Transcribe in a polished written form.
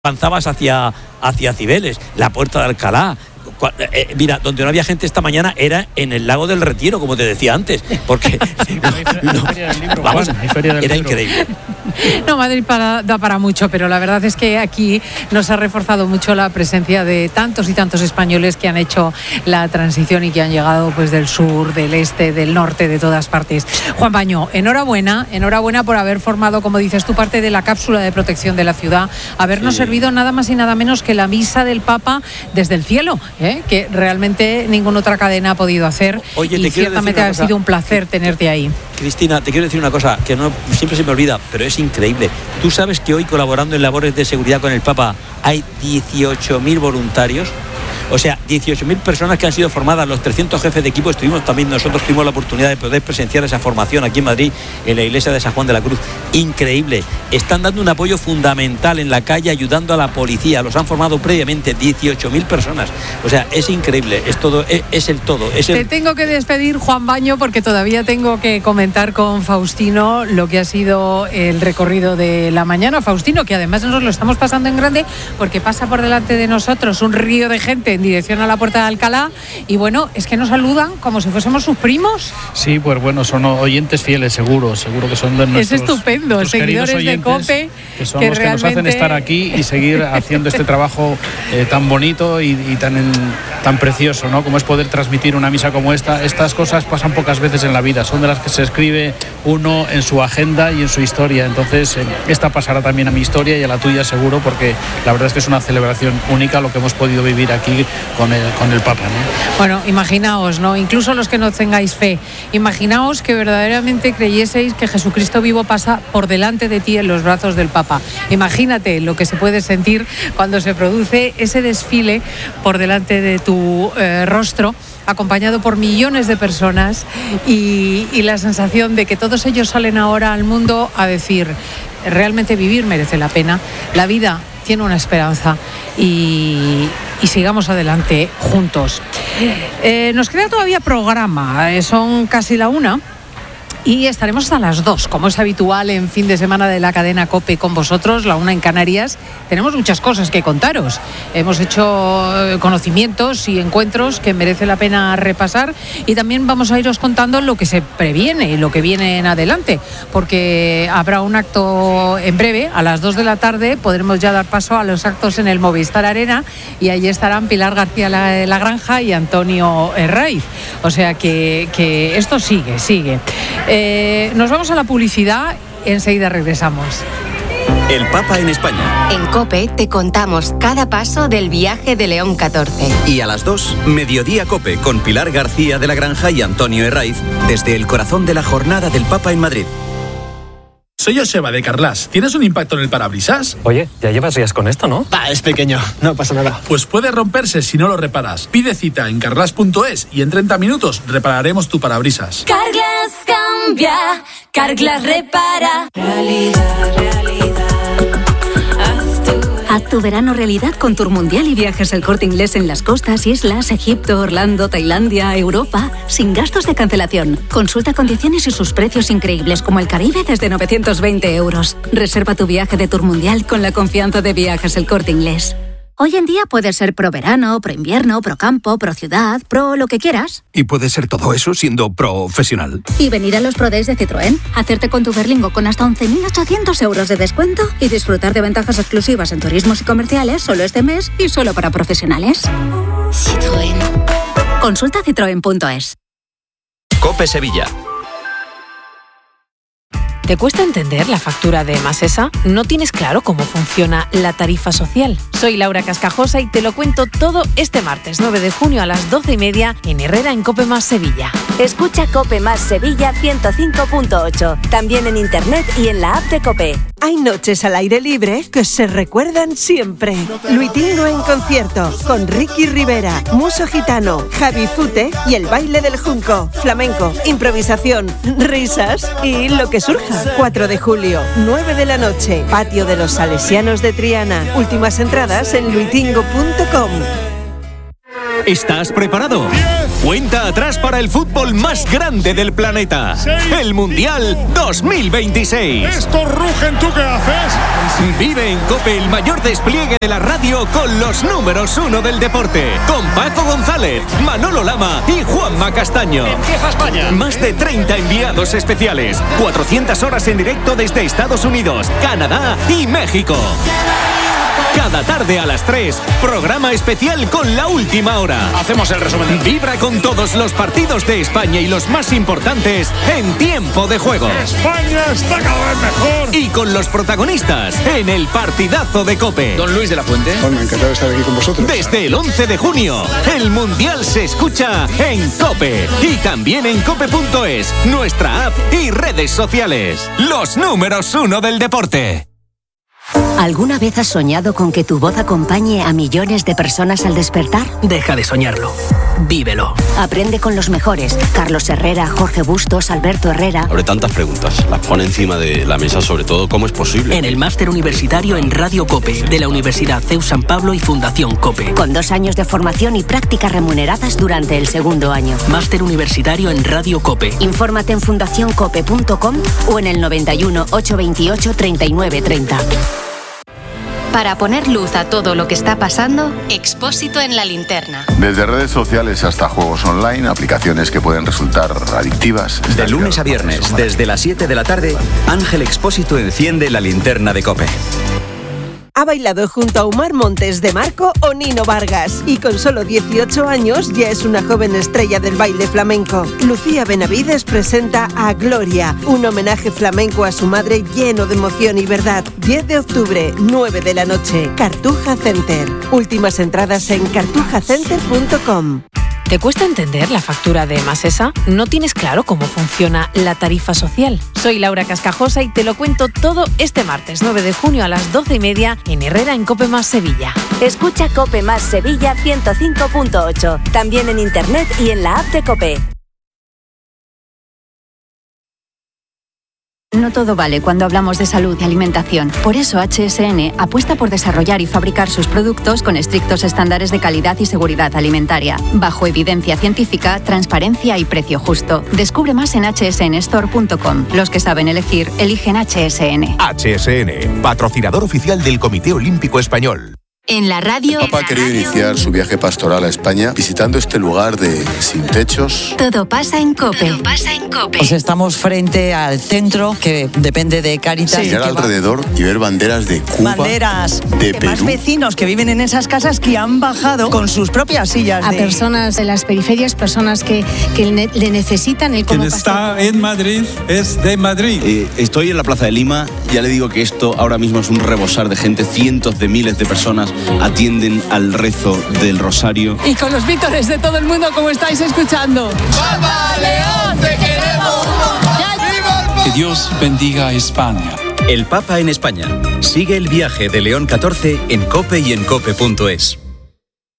avanzabas hacia Cibeles, la Puerta de Alcalá. Mira, donde no había gente esta mañana era en el Lago del Retiro, como te decía antes, porque era increíble. No, Madrid da para mucho, pero la verdad es que aquí nos ha reforzado mucho la presencia de tantos y tantos españoles que han hecho la transición y que han llegado pues del sur, del este, del norte, de todas partes. Juan Baño, enhorabuena por haber formado, como dices tú, parte de la cápsula de protección de la ciudad, habernos servido nada más y nada menos que la misa del Papa desde el cielo, que realmente ninguna otra cadena ha podido hacer. Oye, y ciertamente ha sido un placer tenerte ahí. Cristina, te quiero decir una cosa que no siempre se me olvida, pero es increíble. Tú sabes que hoy, colaborando en labores de seguridad con el Papa, hay 18.000 voluntarios. O sea, 18.000 personas que han sido formadas, los 300 jefes de equipo. Nosotros tuvimos la oportunidad de poder presenciar esa formación aquí en Madrid, en la iglesia de San Juan de la Cruz. Increíble. Están dando un apoyo fundamental en la calle, ayudando a la policía. Los han formado previamente 18.000 personas. O sea, es increíble. Es todo, es el todo. Te tengo que despedir, Juan Baño, porque todavía tengo que comentar con Faustino lo que ha sido el recorrido de la mañana. Faustino, que además nos lo estamos pasando en grande, porque pasa por delante de nosotros un río de gente en dirección a la Puerta de Alcalá, y bueno, es que nos saludan como si fuésemos sus primos. Sí, pues bueno, son oyentes fieles, seguro que son de nuestros. Es estupendo, seguidores oyentes, de COPE, que son los que nos hacen estar aquí y seguir haciendo este trabajo tan bonito y tan precioso, ¿no? Como es poder transmitir una misa como esta. Estas cosas pasan pocas veces en la vida, son de las que se escribe uno en su agenda y en su historia. Entonces, esta pasará también a mi historia y a la tuya seguro, porque la verdad es que es una celebración única lo que hemos podido vivir aquí con el Papa, ¿no? Bueno, imaginaos, ¿no? Incluso los que no tengáis fe, imaginaos que verdaderamente creyeseis que Jesucristo vivo pasa por delante de ti en los brazos del Papa. Imagínate lo que se puede sentir cuando se produce ese desfile por delante de tu rostro, acompañado por millones de personas, y la sensación de que todos ellos salen ahora al mundo a decir: realmente vivir merece la pena, la vida tiene una esperanza, y sigamos adelante juntos. Nos queda todavía programa, son casi la 1. Y estaremos hasta las 2, como es habitual en fin de semana de la cadena COPE con vosotros, la 1 en Canarias. Tenemos muchas cosas que contaros. Hemos hecho conocimientos y encuentros que merece la pena repasar, y también vamos a iros contando lo que se previene y lo que viene en adelante, porque habrá un acto en breve, a las 2 de la tarde, podremos ya dar paso a los actos en el Movistar Arena, y allí estarán Pilar García La Granja y Antonio Herraiz. O sea que esto sigue. Nos vamos a la publicidad, enseguida regresamos. El Papa en España. En COPE te contamos cada paso del viaje de León XIV. Y a las 2, Mediodía COPE, con Pilar García de la Granja y Antonio Herraiz, desde el corazón de la jornada del Papa en Madrid. Soy Joseba de Carglass. ¿Tienes un impacto en el parabrisas? Oye, ya llevas días con esto, ¿no? Es pequeño, no pasa nada. Pues puede romperse si no lo reparas. Pide cita en carglass.es y en 30 minutos repararemos tu parabrisas. Carglass cambia, Carglass repara. Realidad. Haz tu verano realidad con Tour Mundial y Viajes El Corte Inglés en las costas, islas, Egipto, Orlando, Tailandia, Europa, sin gastos de cancelación. Consulta condiciones y sus precios increíbles, como el Caribe desde 920 euros. Reserva tu viaje de Tour Mundial con la confianza de Viajes El Corte Inglés. Hoy en día puedes ser pro verano, pro invierno, pro campo, pro ciudad, pro lo que quieras. Y puedes ser todo eso siendo profesional. Y venir a los Pro Days de Citroën, hacerte con tu Berlingo con hasta 11.800 euros de descuento y disfrutar de ventajas exclusivas en turismos y comerciales solo este mes y solo para profesionales. Citroën. Consulta citroen.es. COPE Sevilla. ¿Te cuesta entender la factura de Masesa? ¿No tienes claro cómo funciona la tarifa social? Soy Laura Cascajosa y te lo cuento todo este martes 9 de junio a las 12:30 en Herrera en COPE Más Sevilla. Escucha COPE Más Sevilla 105.8, también en internet y en la app de COPE. Hay noches al aire libre que se recuerdan siempre. Luitingo en concierto, con Ricky Rivera, Muso Gitano, Javi Fute y el baile del junco, flamenco, improvisación, risas y lo que surja. 4 de julio, 9 de la noche, Patio de los Salesianos de Triana. Últimas entradas en luitingo.com. ¿Estás preparado? 10. Cuenta atrás para el fútbol más grande del planeta. 6. El Mundial 2026. Estos rugen, ¿tú qué haces? Vive en COPE el mayor despliegue de la radio con los números 1 del deporte. Con Paco González, Manolo Lama y Juanma Castaño. Empieza España. Más de 30 enviados especiales. 400 horas en directo desde Estados Unidos, Canadá y México. Cada tarde a las 3, programa especial con La Última Hora. Hacemos el resumen. Vibra con todos los partidos de España y los más importantes en tiempo de juego. España está cada vez mejor. Y con los protagonistas en el partidazo de COPE. Don Luis de la Fuente. Bueno, encantado de estar aquí con vosotros. Desde el 11 de junio, el Mundial se escucha en COPE. Y también en cope.es, nuestra app y redes sociales. Los números 1 del deporte. ¿Alguna vez has soñado con que tu voz acompañe a millones de personas al despertar? Deja de soñarlo. Vívelo. Aprende con los mejores. Carlos Herrera, Jorge Bustos, Alberto Herrera. Abre tantas preguntas. Las pone encima de la mesa, sobre todo, ¿cómo es posible? En el máster universitario en Radio COPE, de la Universidad CEU San Pablo y Fundación COPE. Con 2 años de formación y prácticas remuneradas durante el segundo año. Máster universitario en Radio COPE. Infórmate en fundacioncope.com o en el 91 828 3930. Para poner luz a todo lo que está pasando, Expósito en la linterna. Desde redes sociales hasta juegos online, aplicaciones que pueden resultar adictivas. De lunes a viernes, desde las 7 de la tarde, Ángel Expósito enciende la linterna de COPE. Ha bailado junto a Omar Montes de Marco o Nino Vargas y con solo 18 años ya es una joven estrella del baile flamenco. Lucía Benavides presenta a Gloria, un homenaje flamenco a su madre lleno de emoción y verdad. 10 de octubre, 9 de la noche, Cartuja Center. Últimas entradas en cartujacenter.com. ¿Te cuesta entender la factura de Masesa? ¿No tienes claro cómo funciona la tarifa social? Soy Laura Cascajosa y te lo cuento todo este martes 9 de junio a las 12:30 en Herrera en COPE Más Sevilla. Escucha COPE Más Sevilla 105.8, también en internet y en la app de COPE. No todo vale cuando hablamos de salud y alimentación. Por eso HSN apuesta por desarrollar y fabricar sus productos con estrictos estándares de calidad y seguridad alimentaria, bajo evidencia científica, transparencia y precio justo. Descubre más en hsnstore.com. Los que saben elegir, eligen HSN. HSN, patrocinador oficial del Comité Olímpico Español. En la radio... El Papa ha querido iniciar su viaje pastoral a España visitando este lugar de sin techos. Todo pasa en COPE. Pues estamos frente al centro que depende de Cáritas. Sí. Mirar alrededor y ver banderas de Cuba, banderas de Perú. Más vecinos que viven en esas casas que han bajado con sus propias sillas. A personas de las periferias, personas que le necesitan el Quien está en Madrid es de Madrid. Estoy en la Plaza de Lima. Ya le digo que esto ahora mismo es un rebosar de gente. Cientos de miles de personas atienden al rezo del rosario. Y con los vítores de todo el mundo, como estáis escuchando. ¡Papa León, te queremos! Que Dios bendiga a España. El Papa en España. Sigue el viaje de León XIV en COPE y en cope.es.